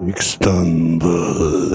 İstanbul.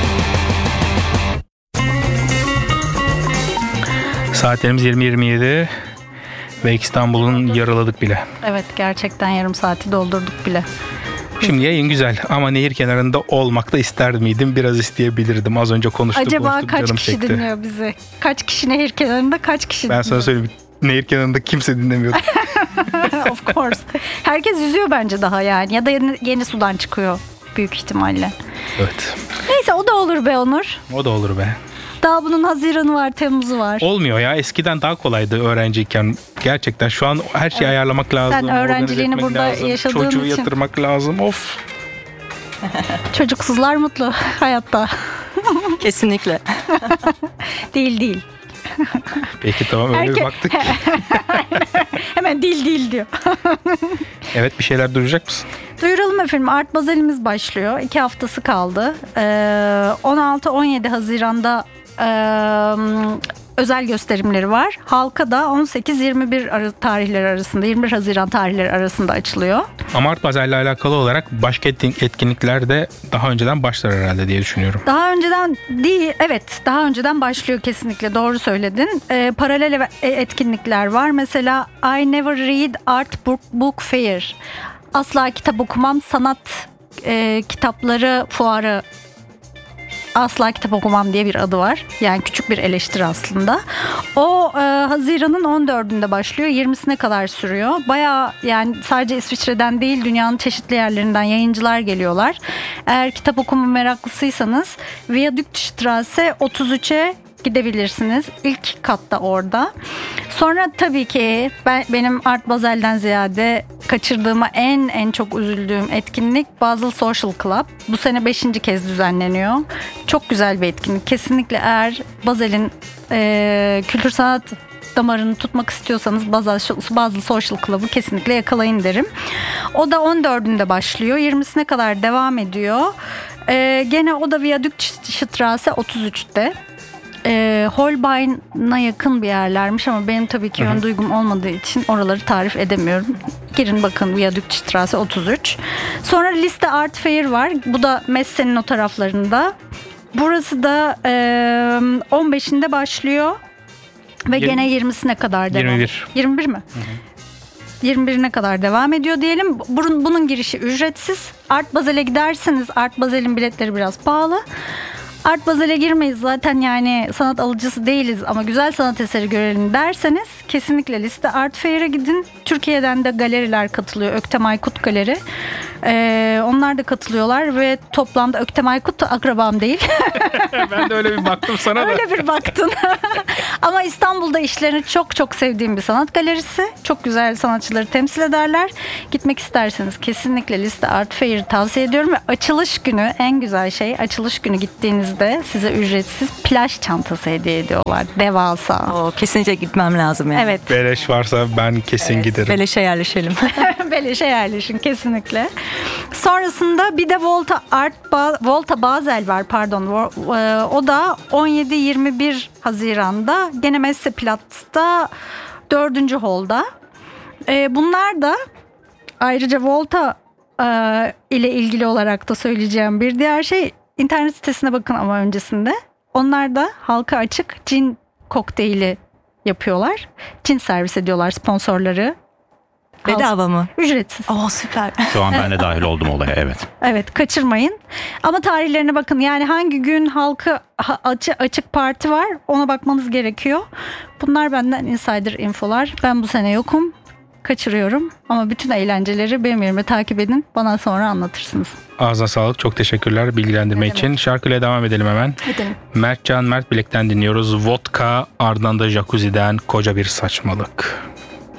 Saatlerimiz 20.27 ve İstanbul'un yarıladık bile. Evet, gerçekten yarım saati doldurduk bile. Şimdi yayın güzel ama nehir kenarında olmak da ister miydim? Biraz isteyebilirdim. Az önce konuştuk. Acaba kaç canım kişi çekti. dinliyor bizi? Kaç kişi nehir kenarında, kaç kişi Ben dinliyor? sana söyleyeyim. Nehir kenarında kimse dinlemiyordu. Of course. Herkes yüzüyor bence daha yani. Ya da yeni sudan çıkıyor büyük ihtimalle. Evet. Neyse, o da olur be Onur. O da olur be. Daha bunun Haziran'ı var, Temmuz'u var. Olmuyor ya. Eskiden daha kolaydı öğrenciyken. Gerçekten şu an her şeyi ayarlamak lazım. Sen öğrenciliğini organize etmek burada lazım, yaşadığın çocuğu için. yatırmak lazım. Of. Çocuksuzlar mutlu hayatta. Kesinlikle. Değil. Peki tamam, öyle bir baktık. Hemen değil diyor. Evet, bir şeyler duyacak mısın? Duyuralım efendim. Art Basel'imiz başlıyor. 2 haftası kaldı. 16-17 Haziran'da özel gösterimleri var. Halka da 18-21 tarihleri arasında, 21 Haziran tarihleri arasında açılıyor. Ama Art Basel ile alakalı olarak başka etkinlikler de daha önceden başlar herhalde diye düşünüyorum. Daha önceden değil, evet, daha önceden başlıyor kesinlikle, doğru söyledin. Paralel etkinlikler var. Mesela I Never Read Art Book Fair. Asla kitap okumam, sanat kitapları fuarı. Asla kitap okumam diye bir adı var. Yani küçük bir eleştiri aslında. O Haziran'ın 14'ünde başlıyor. 20'sine kadar sürüyor. Bayağı, yani sadece İsviçre'den değil, dünyanın çeşitli yerlerinden yayıncılar geliyorlar. Eğer kitap okuma meraklısıysanız Viaduktstraße 33'e gidebilirsiniz. İlk katta orada. Sonra tabii ki benim Art Basel'den ziyade kaçırdığıma en çok üzüldüğüm etkinlik Basel Social Club. Bu sene 5. kez düzenleniyor. Çok güzel bir etkinlik. Kesinlikle eğer Basel'in kültür sanat damarını tutmak istiyorsanız Basel Social Club'ı kesinlikle yakalayın derim. O da 14'ünde başlıyor. 20'sine kadar devam ediyor. Gene o da Viaduktstraße 33'te. Holbein'a yakın bir yerlermiş ama benim tabii ki ön duygum olmadığı için oraları tarif edemiyorum. Girin bakın, Viaduktstraße 33. Sonra Liste Art Fair var. Bu da Messe'nin o taraflarında. Burası da 15'inde başlıyor ve gene 20'sine kadar devam ediyor. 21 mi? 21'ine kadar devam ediyor diyelim. Bunun girişi ücretsiz. Art Basel'e giderseniz, Art Basel'in biletleri biraz pahalı. Art Basel'e girmeyiz zaten, yani sanat alıcısı değiliz ama güzel sanat eseri görelim derseniz kesinlikle Liste Art Fair'e gidin. Türkiye'den de galeriler katılıyor. Öktem Aykut Galeri. Onlar da katılıyorlar ve toplamda Öktem Aykut da akrabam değil. Ben de öyle bir baktım sana da. Öyle bir baktın. Ama İstanbul'da işlerini çok sevdiğim bir sanat galerisi. Çok güzel sanatçıları temsil ederler. Gitmek isterseniz kesinlikle Liste Art Fair'i tavsiye ediyorum ve açılış günü, en güzel şey, açılış günü gittiğinizde size ücretsiz plaj çantası hediye ediyorlar. Devasa. Kesinlikle gitmem lazım yani. Evet. Beleş varsa ben kesin giderim. Beleşe yerleşelim. Beleşe yerleşin kesinlikle. Sonrasında bir de Volta Basel var, pardon. O da 17-21 Haziran'da gene Messeplatz'ta 4. Hall'da. Bunlar da ayrıca Volta ile ilgili olarak da söyleyeceğim bir diğer şey, internet sitesine bakın ama öncesinde. Onlar da halka açık cin kokteyli yapıyorlar. Cin servis ediyorlar sponsorları. Bedava mı? Ücretsiz. Süper. Şu an ben de dahil oldum olaya, evet. Evet, kaçırmayın. Ama tarihlerine bakın. Yani hangi gün halka açık parti var, ona bakmanız gerekiyor. Bunlar benden insider infolar. Ben bu sene yokum. Kaçırıyorum. Ama bütün eğlenceleri benim yerime takip edin. Bana sonra anlatırsınız. Ağzına sağlık. Çok teşekkürler bilgilendirme için. Şarkıyla devam edelim hemen. Edelim. Mert Bilek'ten dinliyoruz. Vodka, ardından da Jacuzzi'den Koca Bir Saçmalık.